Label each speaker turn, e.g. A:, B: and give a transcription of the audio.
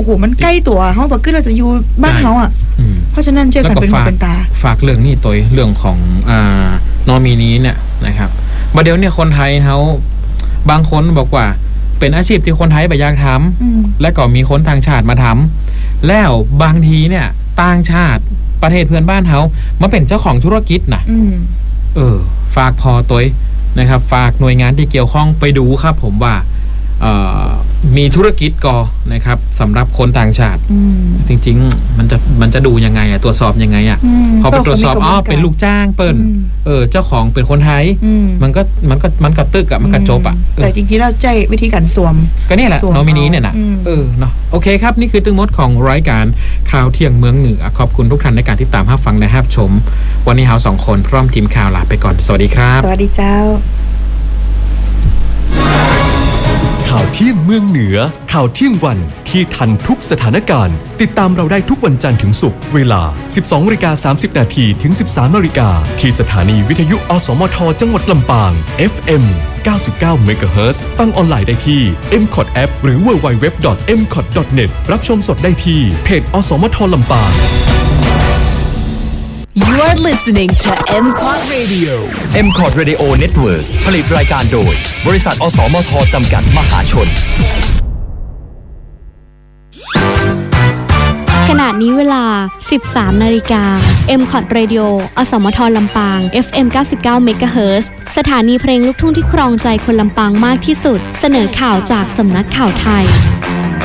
A: โหมันใกล้ตัวเฮาบ่คือเราจะอยู่บ้านเฮาอ่ะเพราะฉะนั้นเจอกันเป็นหูเป็นตา
B: ฝากเรื่องนี้ตัวเรื่องของนอมินีเนี่ยนะครับบัดเดี๋ยวเนี่ยคนไทยเฮาบางคนบอกว่าเป็นอาชีพที่คนไทยบ่อยากทำและก็มีคนต่างชาติมาทำแล้วบางทีเนี่ยต่างชาติประเทศเพื่อนบ้านเฮามาเป็นเจ้าของธุรกิจนะฝากพอตัวนะครับฝากหน่วยงานที่เกี่ยวข้องไปดูครับผมว่ามีธุรกิจก่อนะครับสำหรับคนต่างชาติจริงๆมันจะดูยังไงตรวจสอบยังไงพอไปตรวจสอบเป็นลูกจ้างเปิ้นเจ้าของเป็นคนไทยมันก็ตึกมันก็จบ
A: แต่จริงๆเราใจวิธีการสวม
B: ก็นี่แหละโนมินีเนี่ยนะเนาะโอเคครับนี่คือทั้งหมดของรายการข่าวเที่ยงเมืองเหนือขอบคุณทุกท่านในการติดตามรับฟังและรับชมวันนี้เรา2คนพร้อมทีมข่าวลาไปก่อนสวัสดีครับ
A: สวัสดีเจ้า
C: ข่าวเที่ยงเมืองเหนือข่าวเที่ยงวันที่ทันทุกสถานการณ์ติดตามเราได้ทุกวันจันทร์ถึงศุกร์เวลา 12:30 นถึง 13:00 นที่สถานีวิทยุอสมทจังหวัดลำปาง FM 99 MHz ฟังออนไลน์ได้ที่ MCOT App หรือ www.mcot.net รับชมสดได้ที่เพจอสมทลำปาง
D: You are listening to MCOT Radio.
E: MCOT Radio Network ผลิตรายการโดยบริษัทอสมทจำกัดมหาชน
F: ขณะนี้เวลา 13:00 นMCOT Radio อสมทลำปาง FM 99 MHz สถานีเพลงลูกทุ่งที่ครองใจคนลำปางมากที่สุดเสนอข่าวจากสำนักข่าวไทย